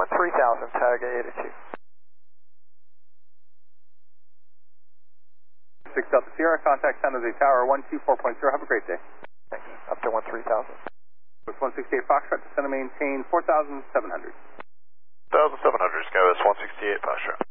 13,000, tag A82. 6 Delta Sierra, contact San Jose Tower 124.0. Have a great day. Thanks. Up to 13,000. With 168 Foxtrot, descend and maintain 4,700. 1,700, SkyWest 168 Foxtrot.